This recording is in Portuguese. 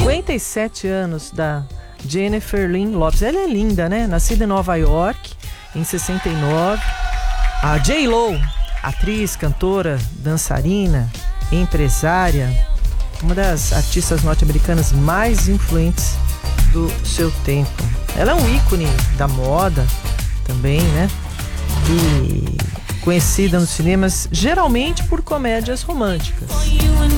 57 anos da Jennifer Lynn Lopez. Ela é linda, né? Nascida em Nova York em 69. A J.Lo, atriz, cantora, dançarina, empresária, uma das artistas norte-americanas mais influentes do seu tempo. Ela é um ícone da moda também, né? E conhecida nos cinemas geralmente por comédias românticas.